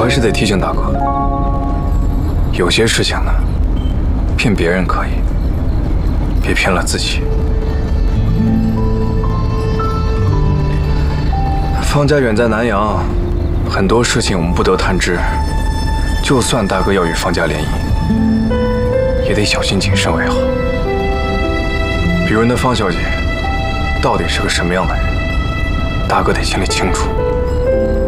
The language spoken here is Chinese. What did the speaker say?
还是得提醒大哥，有些事情呢，骗别人可以，别骗了自己。方家远在南阳，很多事情我们不得探知。就算大哥要与方家联姻，也得小心谨慎为好。比如那方小姐，到底是个什么样的人，大哥得心里清楚。